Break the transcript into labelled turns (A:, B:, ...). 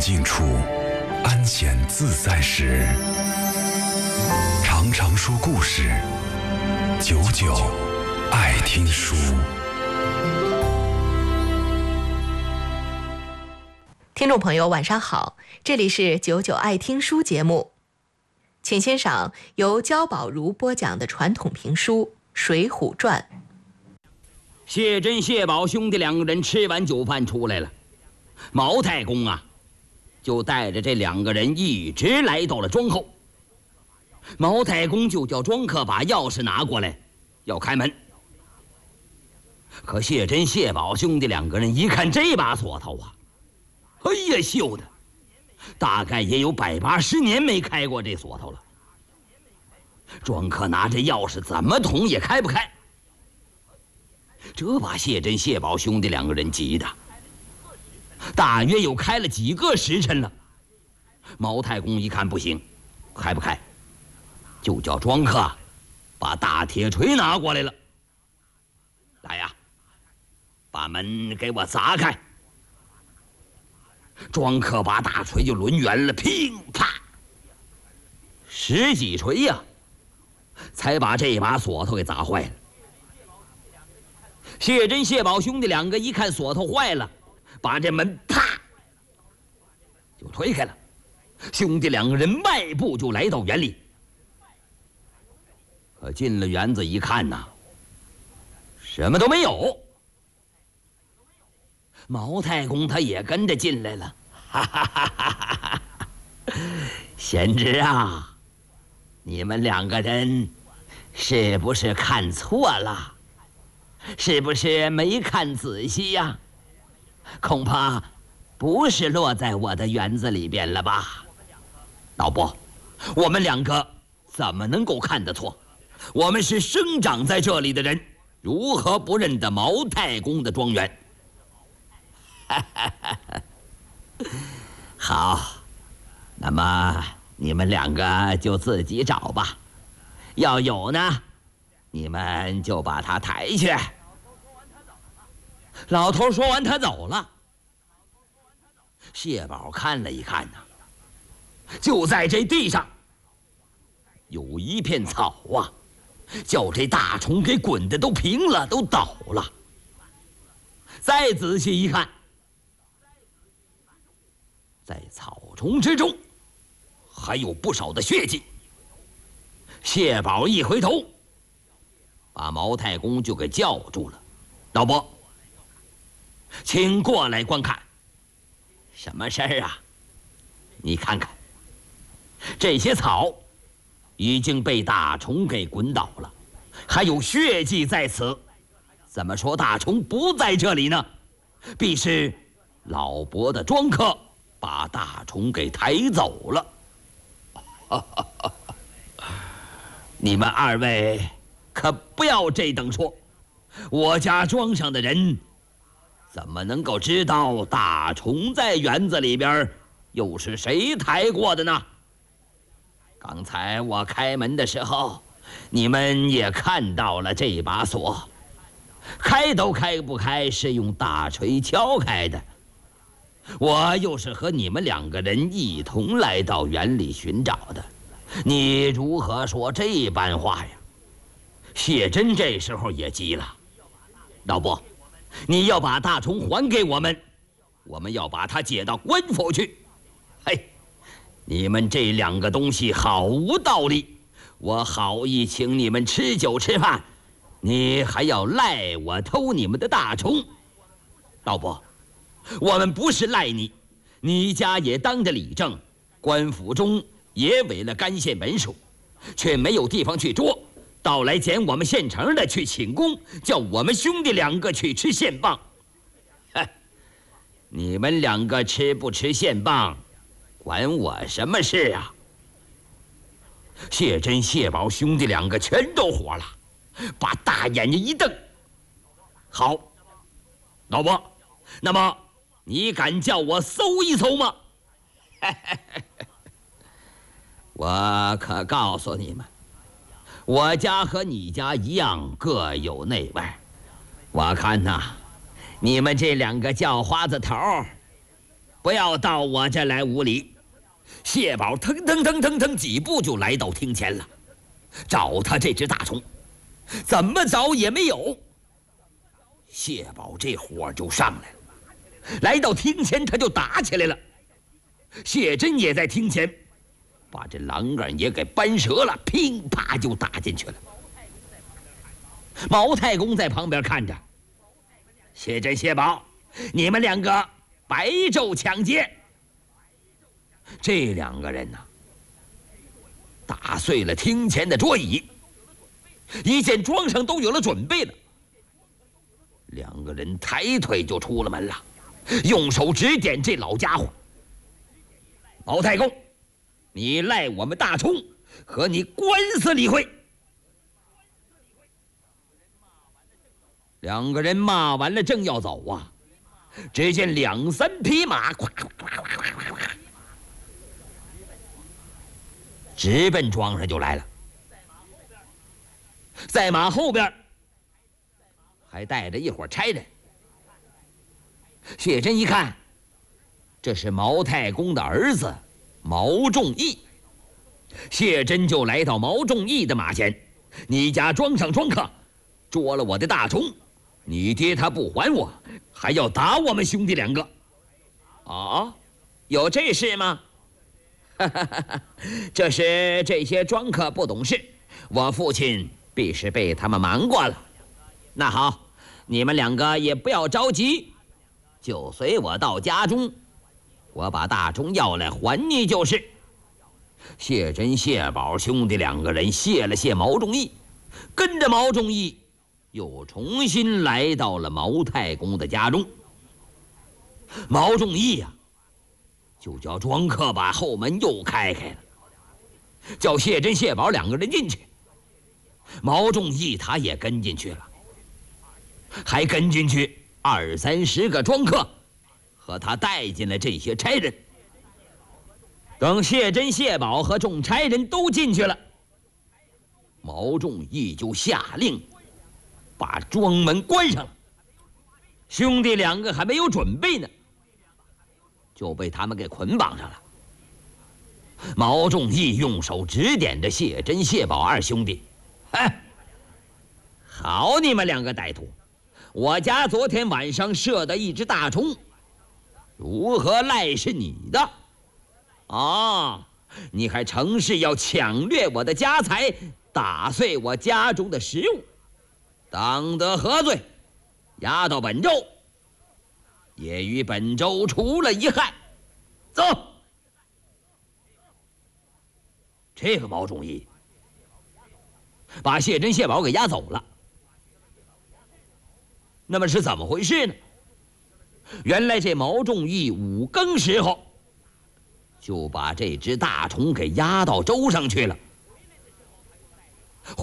A: 静处，安闲自在时，常常说故事，久久爱听书。
B: 听众朋友晚上好，这里是久久爱听书节目，请欣赏由焦宝如播讲的传统评书《水浒传》。
C: 谢珍、谢宝兄弟两个人吃完酒饭出来了，毛太公啊，就带着这两个人一直来到了庄后。毛太公就叫庄客把钥匙拿过来，要开门。可谢珍、谢宝兄弟两个人一看这把锁头啊，哎呀，锈的，大概也有180年没开过这锁头了。庄客拿着钥匙怎么捅也开不开，这把谢珍、谢宝兄弟两个人急的，大约有开了几个时辰了。毛太公一看不行，开不开，就叫庄客把大铁锤拿过来了。来呀，把门给我砸开。庄客把大锤就抡圆了，乒啪10几锤呀，才把这把锁头给砸坏了。谢珍、谢宝兄弟两个一看锁头坏了，把这门啪就推开了。兄弟两个人迈步就来到园里。可进了园子一看呐，什么都没有。毛太公他也跟着进来了，哈哈哈哈哈！贤侄啊，你们两个人是不是看错了？是不是没看仔细呀？恐怕不是落在我的园子里边了吧？老伯，我们两个怎么能够看得错？我们是生长在这里的人，如何不认得毛太公的庄园？好，那么你们两个就自己找吧，要有呢，你们就把他抬去。老头说完他走了。谢宝看了一看呢，就在这地上有一片草啊，叫这大虫给滚得都平了，都倒了。再仔细一看，在草丛之中还有不少的血迹。谢宝一回头，把毛太公就给叫住了：“老伯，请过来观看。”“什么事儿啊？”“你看看，这些草已经被大虫给滚倒了，还有血迹在此。怎么说大虫不在这里呢？必是老伯的庄客把大虫给抬走了。”你们二位可不要这等说，我家庄上的人怎么能够知道大虫在园子里边又是谁抬过的呢？刚才我开门的时候，你们也看到了这把锁，开都开不开，是用大锤敲开的。我又是和你们两个人一同来到园里寻找的，你如何说这般话呀？谢珍这时候也急了：“老伯，你要把大虫还给我们，我们要把它解到官府去。”“嘿，你们这两个东西好无道理！我好意请你们吃酒吃饭，你还要赖我偷你们的大虫。老伯，我们不是赖你，你家也当着理政，官府中也委了干县文书，却没有地方去捉，倒来捡我们县城的去请功，叫我们兄弟两个去吃县棒。你们两个吃不吃县棒，管我什么事啊？”谢珍、谢宝兄弟两个全都火了，把大眼睛一瞪：“好，老伯，那么你敢叫我搜一搜吗？”“我可告诉你们，我家和你家一样，各有内外。我看呐，你们这两个叫花子头不要到我这来无礼。谢宝腾腾腾腾腾几步就来到厅前了，找他这只大虫，怎么找也没有。谢宝这火就上来了，来到厅前他就打起来了。谢珍也在厅前，把这栏杆也给扳折了，乒啪就打进去了。毛太公在旁边看着，谢珍、谢宝，你们两个白昼抢劫。这两个人打碎了厅前的桌椅，一见庄上都有了准备了，两个人抬腿就出了门了，用手指点这老家伙：毛太公，你赖我们大冲，和你官司理会。两个人骂完了，正要走啊，只见2、3匹马直奔庄上就来了，在马后边还带着一伙差人。谢珍一看，这是毛太公的儿子毛仲义。谢珍就来到毛仲义的马前：你家庄上庄客捉了我的大虫，你爹他不还我，还要打我们兄弟两个。哦，有这事吗？这是这些庄客不懂事，我父亲必是被他们瞒过了。那好，你们两个也不要着急，就随我到家中，我把大钟要来还你就是。谢珍、谢宝兄弟两个人谢了谢毛仲义，跟着毛仲义又重新来到了毛太公的家中。毛仲义就叫庄客把后门又开了，叫谢珍、谢宝两个人进去。毛仲义他也跟进去了，还跟进去20、30个庄客，和他带进了这些差人。等谢珍、谢宝和众差人都进去了，毛仲义就下令把庄门关上了。兄弟两个还没有准备呢，就被他们给捆绑上了。毛仲义用手指点着谢珍、谢宝二兄弟：“好，你们两个歹徒，我家昨天晚上射的一只大虫，如何赖是你的？你还成事要抢掠我的家财，打碎我家中的食物，当得何罪？押到本州，也于本州除了一害。走。”这个毛仲义把谢珍、谢宝给押走了。那么是怎么回事呢？原来这毛仲义5更时候就把这只大虫给押到州上去了。